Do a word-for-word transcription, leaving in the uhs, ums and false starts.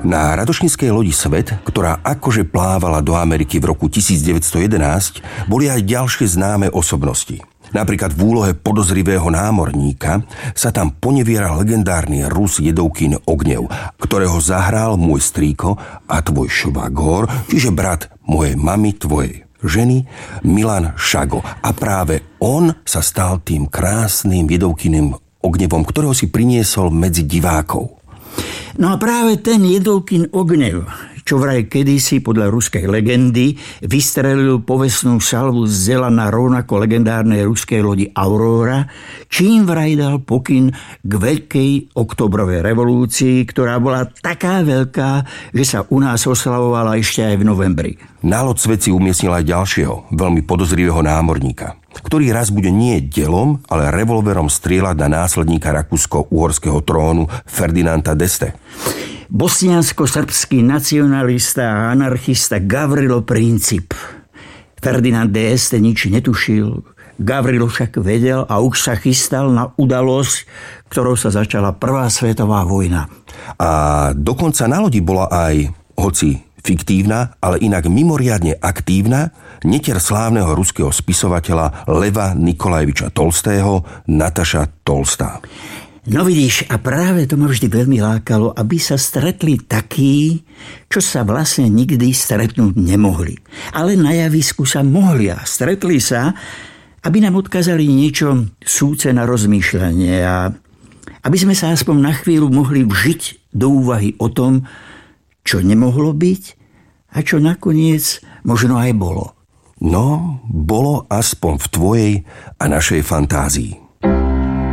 Na radošníckej lodi Svet, ktorá akože plávala do Ameriky v roku devätnásť jedenásť, boli aj ďalšie známe osobnosti. Napríklad v úlohe podozrivého námorníka sa tam ponevieral legendárny Rus Jedovkin Ognev, ktorého zahral môj strýko a tvoj švagor, čiže brat mojej mamy, tvojej ženy, Milan Šago. A práve on sa stal tým krásnym Jedovkyným Ognevom, ktorého si priniesol medzi divákov. No a práve ten Jedovkin Ognev, čo vraj kedysi podľa ruskej legendy vystrelil povestnú salvu z zela na rovnako legendárnej ruskej lodi Aurora, čím vraj dal pokyn k veľkej oktobrovej revolúcii, ktorá bola taká veľká, že sa u nás oslavovala ešte aj v novembri. Na loď Svet si umiestnil aj ďalšieho, veľmi podozrivého námorníka, ktorý raz bude nie delom, ale revolverom strieľať na následníka rakúsko-uhorského trónu Ferdinanda d'Este. Bosniansko-srbský nacionalista a anarchista Gavrilo Princip. Ferdinand d'Este nič netušil, Gavrilo však vedel a už sa chystal na udalosť, ktorou sa začala Prvá svetová vojna. A dokonca na lodi bola aj, hoci fiktívna, ale inak mimoriadne aktívna, netier slávneho ruského spisovateľa Leva Nikolajeviča Tolstého, Nataša Tolstá. No vidíš, a práve to ma vždy veľmi lákalo, aby sa stretli takí, čo sa vlastne nikdy stretnúť nemohli. Ale na javisku sa mohli a stretli sa, aby nám odkázali niečo súce na rozmýšľanie a aby sme sa aspoň na chvíľu mohli vžiť do úvahy o tom, čo nemohlo byť a čo nakoniec možno aj bolo. No, bolo aspoň v tvojej a našej fantázii.